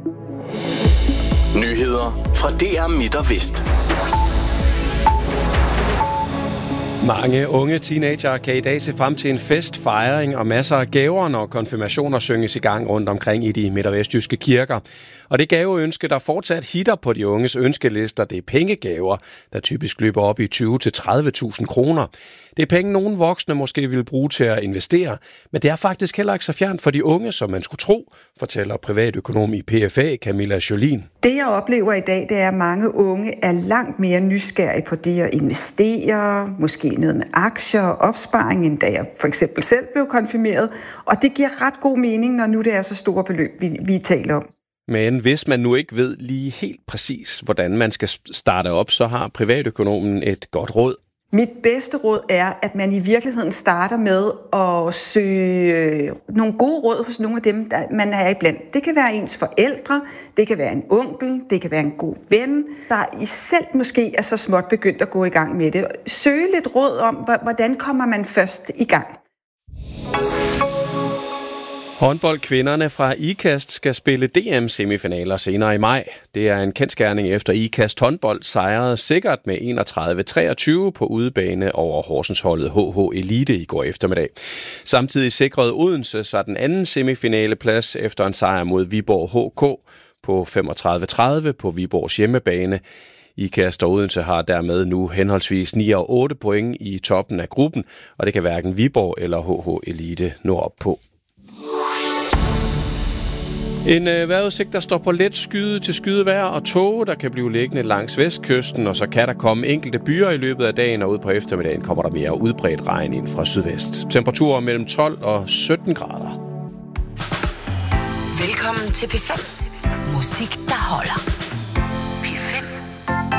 Nyheder fra DR Midt og Vest. Mange unge teenagere kan i dag se frem til en fest, fejring og masser af gaver, når konfirmationer synges i gang rundt omkring i de midt- og vestjyske kirker. Og det gaveønske, der fortsat hitter på de unges ønskelister, det er pengegaver, der typisk løber op i 20-30.000 kroner. Det er penge, nogle voksne måske vil bruge til at investere, men det er faktisk heller ikke så fjernt for de unge, som man skulle tro, fortæller privatøkonom i PFA, Camilla Jolin. Det, jeg oplever i dag, det er, at mange unge er langt mere nysgerrige på det at investere, måske noget med aktier og opsparing, end da jeg for eksempel selv blev konfirmeret. Og det giver ret god mening, når nu det er så store beløb, vi taler om. Men hvis man nu ikke ved lige helt præcis, hvordan man skal starte op, så har privatøkonomen et godt råd. Mit bedste råd er, at man i virkeligheden starter med at søge nogle gode råd hos nogle af dem, der man er iblandt. Det kan være ens forældre, det kan være en onkel, det kan være en god ven, der i selv måske er så småt begyndt at gå i gang med det. Søge lidt råd om, hvordan kommer man først i gang. Håndboldkvinderne fra IKAST skal spille DM-semifinaler senere i maj. Det er en kendsgerning efter IKAST håndbold sejrede sikkert med 31-23 på udebane over Horsensholdet HH Elite i går eftermiddag. Samtidig sikrede Odense sig den anden semifinaleplads efter en sejr mod Viborg HK på 35-30 på Viborgs hjemmebane. IKAST og Odense har dermed nu henholdsvis 9 og 8 point i toppen af gruppen, og det kan hverken Viborg eller HH Elite nå op på. En vejrudsigt, der står på let skyde til skydevejr og tåge, der kan blive liggende langs vestkysten, og så kan der komme enkelte byer i løbet af dagen, og ud på eftermiddagen kommer der mere udbredt regn ind fra sydvest. Temperaturer mellem 12 og 17 grader. Velkommen til P5. Musik, der holder.